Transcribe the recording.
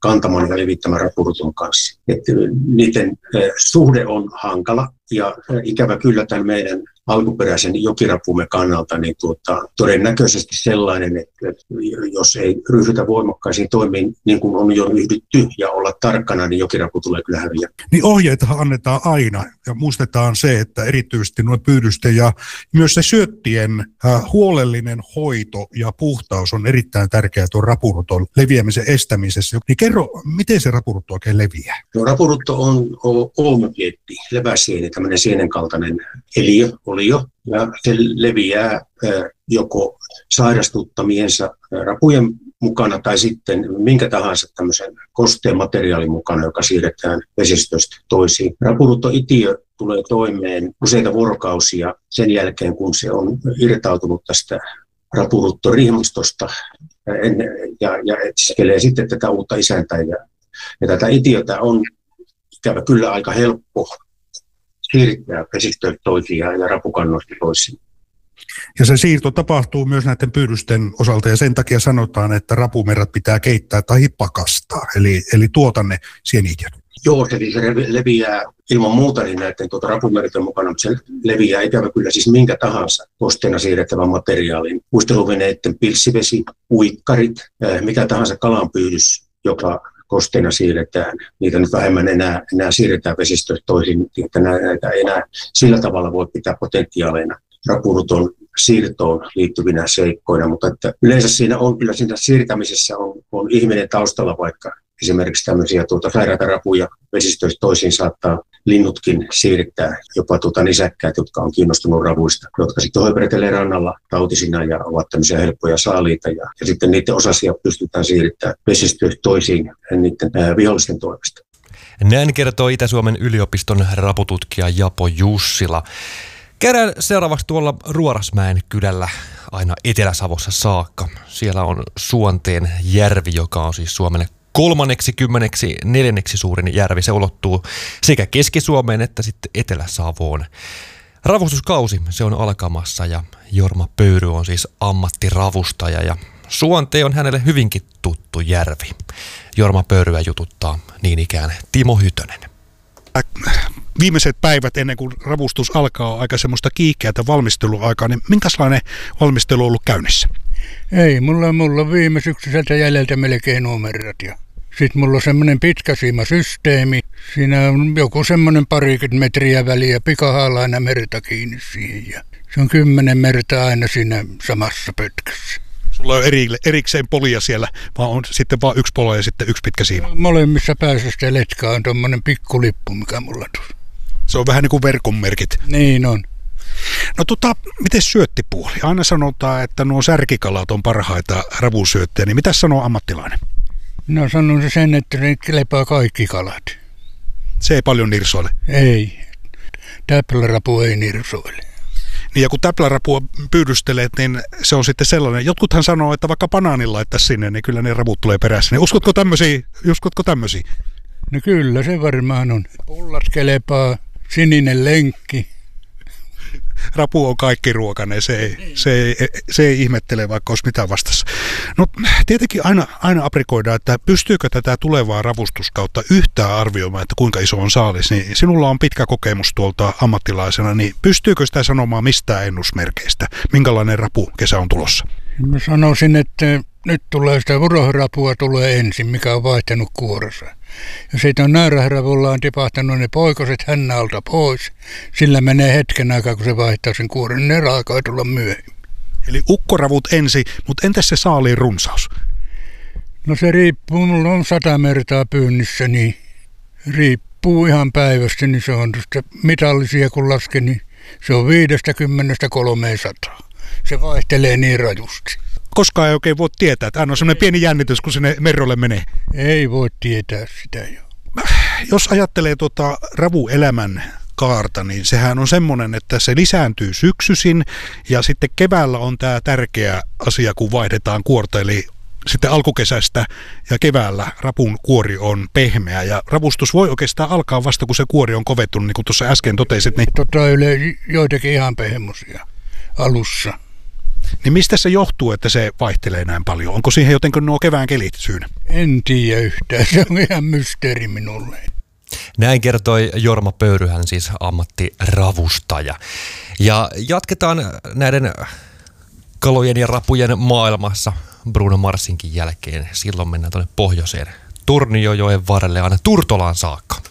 kantaman ja levittämän rapuruton kanssa. Että niiden suhde on hankala ja ikävä kyllä tämän meidän alkuperäisen jokirapumme kannalta niin todennäköisesti sellainen, että jos ei ryhdytä voimakkaisiin toimiin niin kuin on jo ryhdytty ja olla tarkkana, niin jokirapu tulee kyllä häviä. Niin ohjeitahan annetaan aina ja muistetaan se, että erityisesti nuo pyydysten ja myös se syöttien huolellinen hoito ja puhtaus on erittäin tärkeää tuon rapuruton leviämisen estämisessä. Niin kerro, miten se rapurutto oikein leviää? No, rapurutto on olmokietti, leväsieni, tämmöinen sienen kaltainen olio, ja se leviää joko sairastuttamiensa rapujen mukana tai sitten minkä tahansa tämmöisen kosteen materiaalin mukana, joka siirretään vesistöstä toisiin. Rapuruttoitiö tulee toimeen useita vuorokausia sen jälkeen, kun se on irtautunut tästä rapuruttorihmastosta ja etsiskelee sitten tätä uutta isäntää. Ja tätä itiötä on ikävä kyllä aika helppo siirtää vesistöistä toisiin ja rapukannoista toisiin. Ja se siirto tapahtuu myös näiden pyydysten osalta ja sen takia sanotaan, että rapumerrat pitää keittää tai pakastaa, eli tuota ne sienitiöt. Joo, se leviää ilman muuta niin näiden rapumerten mukana, mutta se leviää ikävä kyllä siis minkä tahansa kosteena siirrettävän materiaalin. Uisteluveneiden pilssivesi, uikkarit, mikä tahansa kalanpyydys, joka kosteena siirretään. Niitä nyt vähemmän enää siirretään vesistöistä toisin, että näitä ei enää sillä tavalla voi pitää potentiaaleina rapuruton siirtoon liittyvinä seikkoina, mutta että yleensä siinä siirtämisessä on ihminen taustalla, vaikka esimerkiksi tämmöisiä sairaita rapuja vesistöistä toisiin saattaa linnutkin siirtää, jopa nisäkkäät, jotka on kiinnostunut ravuista, jotka sitten hoiperetelee rannalla tautisina ja ovat tämmöisiä helppoja saaliita ja sitten niiden osasia pystytään siirtämään vesistöistä toisiin niiden vihollisten toimesta. Näin kertoo Itä-Suomen yliopiston rapututkija Japo Jussila. Käydään seuraavaksi tuolla Ruorasmäen kylällä aina Etelä-Savossa saakka. Siellä on Suonteen järvi, joka on siis Suomen 34. suurin järvi. Se ulottuu sekä Keski-Suomeen että sitten Etelä-Savoon. Ravustuskausi, se on alkamassa ja Jorma Pöyry on siis ammattiravustaja ja Suonte on hänelle hyvinkin tuttu järvi. Jorma Pöyryä jututtaa niin ikään Timo Hytönen. Viimeiset päivät ennen kuin ravustus alkaa on aika semmoista kiihkeätä valmisteluaikaa, niin minkälainen valmistelu on ollut käynnissä? Ei, mulla on viime syksyiseltä jäljeltä melkein numerot ja sitten mulla on semmoinen pitkäsiimasysteemi. Siinä on joku semmoinen 20 metriä väliä, pikahaalla aina merta kiinni siihen ja se on 10 merta aina siinä samassa pötkössä. Sulla on erikseen polia siellä, vaan on sitten vaan yksi polo ja sitten yksi pitkä siima. Molemmissa päässä sitä letkaa on tommonen pikkulippu, mikä mulla tuossa. Se on vähän niin kuin verkonmerkit. Niin on. No miten syöttipuoli? Aina sanotaan, että nuo särkikalat on parhaita ravusyöttejä, niin mitä sanoo ammattilainen? No sanon sen, että ne kelepaa kaikki kalat. Se ei paljon nirsoile? Ei. Täplärapu ei nirsoile. Niin ja kun täplärapua pyydystelet, niin se on sitten sellainen. Jotkuthan sanoo, että vaikka banaanin laittaisi sinne, niin kyllä ne ravut tulee perässä. Niin uskotko tämmöisiä? No kyllä se varmaan on. Pullat kelepaa, sininen lenkki. Rapu on kaikki ruokainen, se ei ihmettele, vaikka olisi mitään vastassa. No tietenkin aina aprikoidaan, että pystyykö tätä tulevaa ravustuskautta yhtään arvioimaan, että kuinka iso on saalis. Niin sinulla on pitkä kokemus tuolta ammattilaisena, niin pystyykö sitä sanomaan mistään ennusmerkeistä? Minkälainen rapukesä on tulossa? Mä sanoisin, että nyt tulee sitä vurohrapua tulee ensin, mikä on vaihtanut kuoronsa. Ja siitä on näyrähravulla on tipahtanut ne poikaset hännältä pois. Sillä menee hetken aikaa, kun se vaihtaa sen kuoron, niin ne alkaa tulla myöhemmin. Eli ukkoravut ensin, mutta entäs se saaliin runsaus? No se riippuu, mulla on 100 mertaa pyynnissä, niin riippuu ihan päivästä, niin se on mitallisia kun lasken, niin se on 50–300. Se vaihtelee niin rajusti. Koskaan ei oikein voi tietää, että aina on sellainen pieni jännitys, kun sinne merrolle menee. Ei voi tietää sitä jo. Jos ajattelee ravuelämän kaarta, niin sehän on semmoinen, että se lisääntyy syksyisin ja sitten keväällä on tämä tärkeä asia, kun vaihdetaan kuorta, eli sitten alkukesästä ja keväällä rapun kuori on pehmeä ja ravustus voi oikeastaan alkaa vasta, kun se kuori on kovettunut, niin kuin tuossa äsken totesit. Niin... Joitakin ihan pehmoisia alussa. Niin mistä se johtuu, että se vaihtelee näin paljon? Onko siihen jotenkin nuo kevään kelit syynä? En tiedä yhtään, se on ihan mysteeri minulle. Näin kertoi Jorma Pöyryhän, siis ammattiravustaja. Ja jatketaan näiden kalojen ja rapujen maailmassa Bruno Marsinkin jälkeen. Silloin mennään tuonne pohjoiseen Tornionjoen varrelle aina Turtolaan saakka.